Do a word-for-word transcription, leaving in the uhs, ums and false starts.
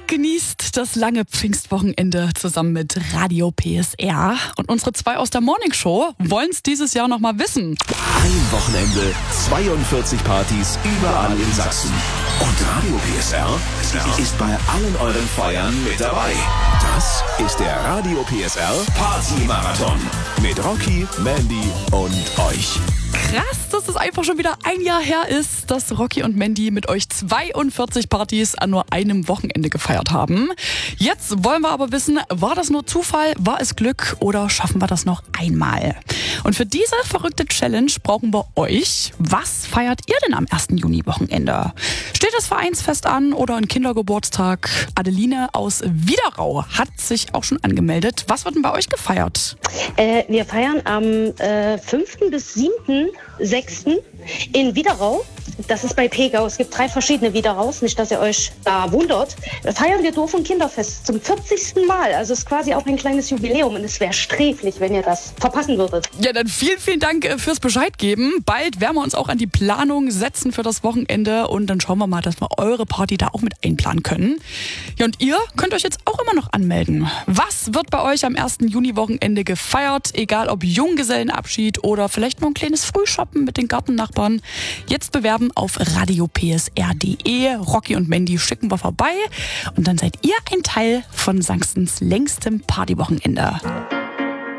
Genießt das lange Pfingstwochenende zusammen mit Radio P S R. Und unsere zwei aus der Morning Show wollen es dieses Jahr noch mal wissen. Ein Wochenende, zweiundvierzig Partys überall in Sachsen. Und Radio P S R ist bei allen euren Feiern mit dabei. Das ist der Radio P S R Party-Marathon mit Rocky, Mandy und euch. Krass, dass es einfach schon wieder ein Jahr her ist, dass Rocky und Mandy mit euch zweiundvierzig Partys an nur einem Wochenende gefeiert haben. Jetzt wollen wir aber wissen, war das nur Zufall, war es Glück oder schaffen wir das noch einmal? Und für diese verrückte Challenge brauchen wir euch. Was feiert ihr denn am ersten Juni-Wochenende? Steht das Vereinsfest an oder ein Kindergeburtstag? Adeline aus Widerau hat sich auch schon angemeldet. Was wird denn bei euch gefeiert? Äh, wir feiern am äh, fünften bis siebten sechsten in Widerau. Das ist bei Pegau. Es gibt drei verschiedene Wideraus, nicht, dass ihr euch da wundert. Feiern wir Dorf- und Kinderfest zum vierzigsten Mal. Also es ist quasi auch ein kleines Jubiläum und es wäre sträflich, wenn ihr das verpassen würdet. Ja, dann vielen, vielen Dank fürs Bescheid geben. Bald werden wir uns auch an die Planung setzen für das Wochenende und dann schauen wir mal, dass wir eure Party da auch mit einplanen können. Ja, und ihr könnt euch jetzt auch immer noch anmelden. Was wird bei euch am ersten Juni-Wochenende gefeiert? Egal ob Junggesellenabschied oder vielleicht nur ein kleines Frühshoppen mit den Gartennachbarn. Jetzt bewerben auf radio p s r punkt d e. Rocky und Mandy schicken wir vorbei und dann seid ihr ein Teil von Sachsens längstem Partywochenende.